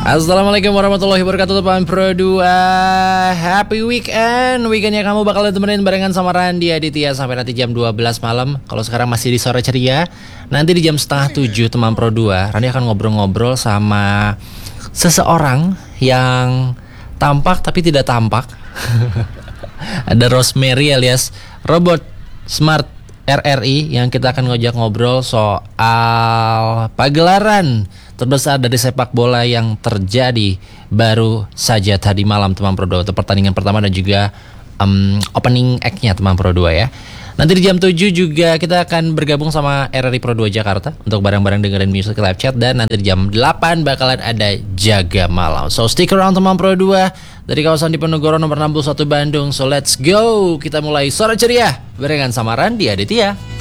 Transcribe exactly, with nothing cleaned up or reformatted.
Assalamualaikum warahmatullahi wabarakatuh teman Pro dua. Happy weekend. Weekendnya kamu bakal ditemenin barengan sama Randy Aditya sampai nanti jam dua belas malam. Kalau sekarang masih di sore ceria, nanti di jam setengah tujuh teman Pro dua Randy akan ngobrol-ngobrol sama seseorang yang tampak tapi tidak tampak. Ada Rosemary alias Robot Smart R R I yang kita akan ngajak ngobrol soal pagelaran terbesar dari sepak bola yang terjadi baru saja tadi malam teman Pro dua, untuk pertandingan pertama dan juga um, opening act-nya teman Pro dua ya. Nanti di jam tujuh juga kita akan bergabung sama R R I Pro dua Jakarta untuk bareng-bareng dengerin music live chat, dan nanti di jam delapan bakalan ada Jaga Malam. So stick around teman Pro dua dari kawasan Diponegoro nomor enam puluh satu Bandung. So let's go. Kita mulai sore ceria barengan sama Randy Aditya.